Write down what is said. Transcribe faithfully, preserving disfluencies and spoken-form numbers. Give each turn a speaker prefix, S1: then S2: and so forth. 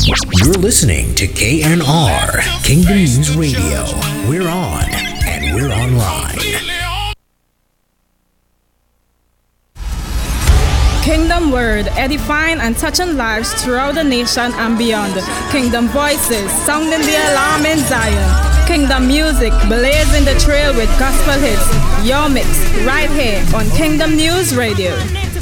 S1: You're listening to K N R, Kingdom News Radio. We're on, and we're online.
S2: Kingdom Word, edifying and touching lives throughout the nation and beyond. Kingdom Voices, sounding the alarm in Zion. Kingdom Music, blazing the trail with gospel hits. Your mix, right here on Kingdom News Radio.